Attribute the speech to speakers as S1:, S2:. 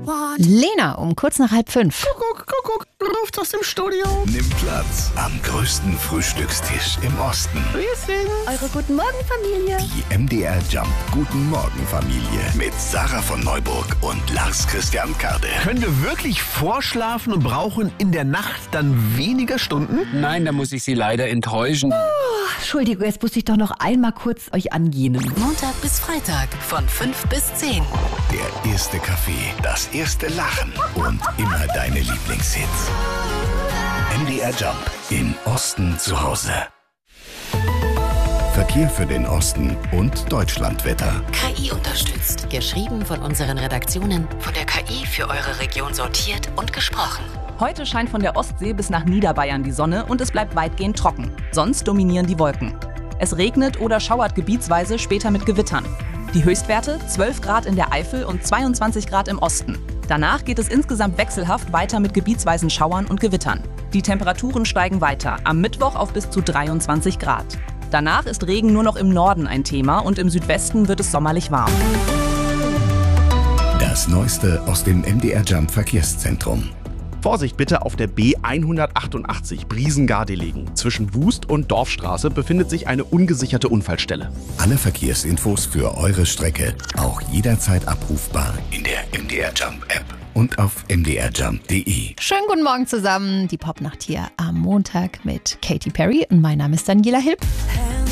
S1: Lena um kurz nach 4:30.
S2: Kuckuck, ruft aus dem Studio.
S3: Nimm Platz am größten Frühstückstisch im Osten.
S2: Wir sind
S1: Eure Guten Morgen Familie.
S3: Die MDR Jump Guten Morgen Familie mit Sarah von Neuburg und Lars Christian Kade.
S2: Können wir wirklich vorschlafen und brauchen in der Nacht dann weniger Stunden?
S4: Nein, da muss ich Sie leider enttäuschen.
S1: Entschuldigung, jetzt muss ich doch noch einmal kurz euch angehen.
S5: Montag bis Freitag von 5 bis 10.
S3: Der erste Kaffee, das erste Lachen und immer deine Lieblingshits. MDR Jump im Osten zu Hause. Verkehr für den Osten und Deutschlandwetter.
S5: KI unterstützt. Geschrieben von unseren Redaktionen. Von der KI für eure Region sortiert und gesprochen.
S6: Heute scheint von der Ostsee bis nach Niederbayern die Sonne und es bleibt weitgehend trocken. Sonst dominieren die Wolken. Es regnet oder schauert gebietsweise, später mit Gewittern. Die Höchstwerte 12 Grad in der Eifel und 22 Grad im Osten. Danach geht es insgesamt wechselhaft weiter mit gebietsweisen Schauern und Gewittern. Die Temperaturen steigen weiter, am Mittwoch auf bis zu 23 Grad. Danach ist Regen nur noch im Norden ein Thema und im Südwesten wird es sommerlich warm.
S3: Das Neueste aus dem MDR Jump Verkehrszentrum.
S7: Vorsicht bitte auf der B188 Briesen-Gardelegen. Zwischen Wust und Dorfstraße befindet sich eine ungesicherte Unfallstelle.
S3: Alle Verkehrsinfos für eure Strecke auch jederzeit abrufbar in der MDR Jump App und auf mdrjump.de.
S1: Schönen guten Morgen zusammen. Die Popnacht hier am Montag mit Katy Perry und mein Name ist Daniela Hilb.